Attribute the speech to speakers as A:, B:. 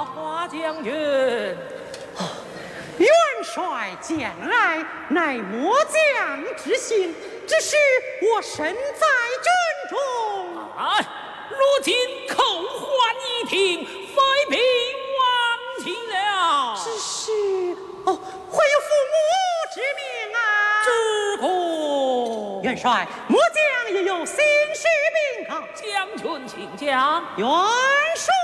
A: 华将军。
B: 元帅将来乃末将之幸，只是我身在军中。
A: 哎，如今扣还一听，非必忘情了。
B: 只是哦，会有父母之命啊。
A: 知故。
B: 元帅，末将也有心事禀告。
A: 将军请讲。
B: 元帅。